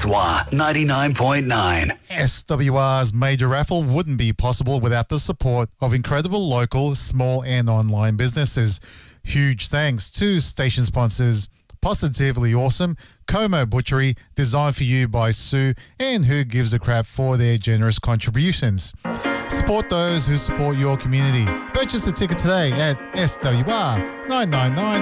SWR 99.9. SWR's major raffle wouldn't be possible without the support of incredible local, small and online businesses. Huge thanks to station sponsors Positively Awesome, Como Butchery, Designed for You by Sue, and Who Gives a Crap for their generous contributions. Support those who support your community. Purchase a ticket today at SWR 999